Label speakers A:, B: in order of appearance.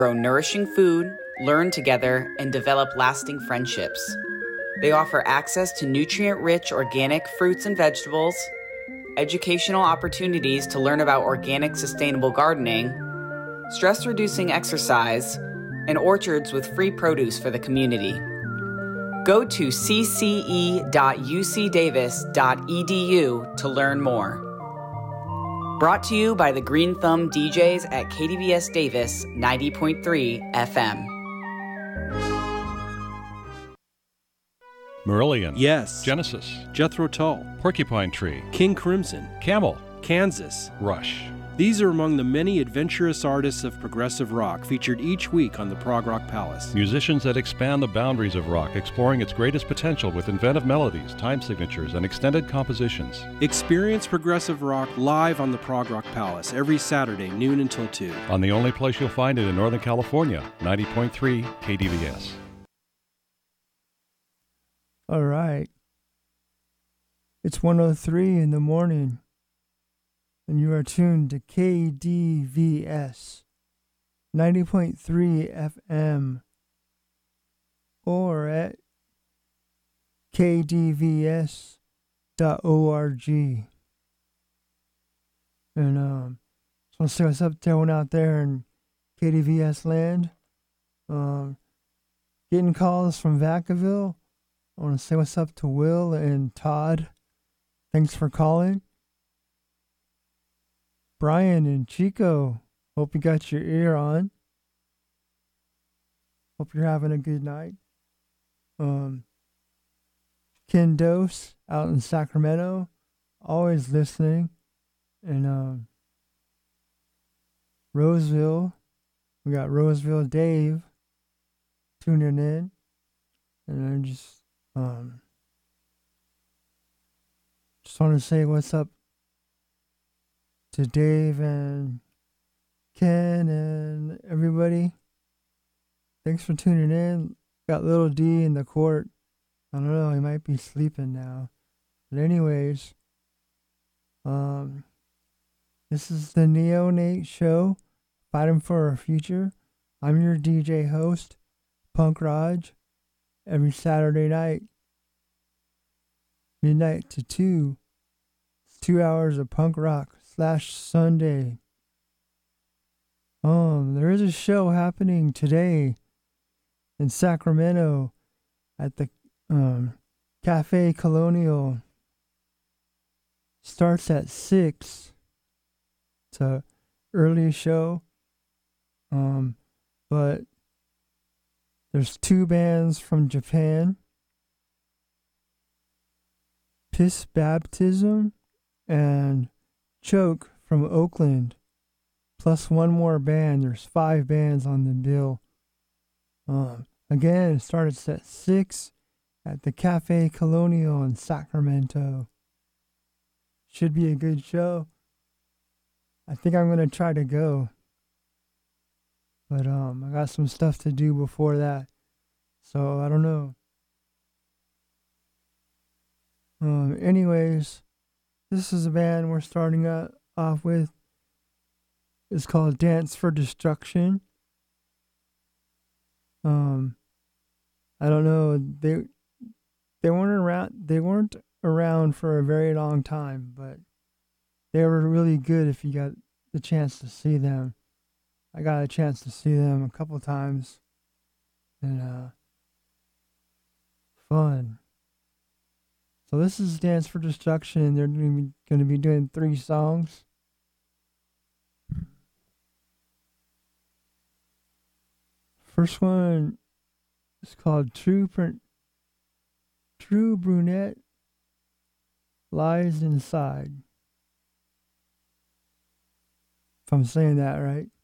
A: grow nourishing food, learn together, and develop lasting friendships. They offer access to nutrient-rich organic fruits and vegetables, educational opportunities to learn about organic sustainable gardening, stress-reducing exercise, and orchards with free produce for the community. Go to cce.ucdavis.edu to learn more. Brought to you by the Green Thumb DJs at KDVS Davis 90.3 FM.
B: Marillion.
C: Yes.
B: Genesis.
C: Jethro Tull.
B: Porcupine Tree.
C: King Crimson.
B: Camel.
C: Kansas.
B: Rush.
C: These are among the many adventurous artists of progressive rock featured each week on the Prog Rock Palace.
B: Musicians that expand the boundaries of rock, exploring its greatest potential with inventive melodies, time signatures, and extended compositions.
C: Experience progressive rock live on the Prog Rock Palace every Saturday, noon until 2.
B: On the only place you'll find it in Northern California, 90.3 KDVS.
D: All right. It's 1:03 in the morning, and you are tuned to KDVS 90.3 FM or at kdvs.org. And just want to say what's up to everyone out there in KDVS land. Getting calls from Vacaville. I want to say what's up to Will and Todd. Thanks for calling. Brian and Chico, hope you got your ear on. Hope you're having a good night. Ken Dose out in Sacramento, always listening. And Roseville, we got Roseville Dave tuning in. And I just want to say what's up to Dave and Ken and everybody. Thanks for tuning in. Got little D in the court. I don't know, he might be sleeping now. But anyways, this is the Neonate Show, Fighting for Our Future. I'm your DJ host, Punk Raj. Every Saturday night, midnight to 2. It's 2 hours of punk rock / Sunday. There is a show happening today in Sacramento at the Cafe Colonial. Starts at 6. It's a early show. But there's 2 bands from Japan, Piss Baptism and Choke from Oakland, plus one more band. There's 5 bands on the bill. Again, it starts at 6 at the Cafe Colonial in Sacramento. Should be a good show. I think I'm going to try to go. But I got some stuff to do before that. So I don't know. Anyways, this is a band we're starting off with. It's called Dance for Destruction. I don't know. They weren't around for a very long time, but they were really good if you got the chance to see them. I got a chance to see them a couple times, and fun. So this is Dance for Destruction. They're going to be doing 3 songs. First one is called True Brunette Lies Inside. If I'm saying that right.